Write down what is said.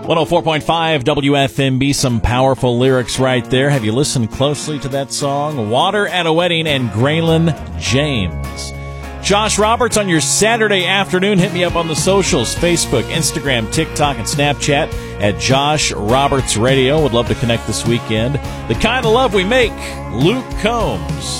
104.5 WFMB, some powerful lyrics right there. Have you listened closely to that song? Water at a Wedding and Graylin James. Josh Roberts on your Saturday afternoon. Hit me up on the socials, Facebook, Instagram, TikTok, and Snapchat at Josh Roberts Radio. Would love to connect this weekend. The kind of love we make, Luke Combs.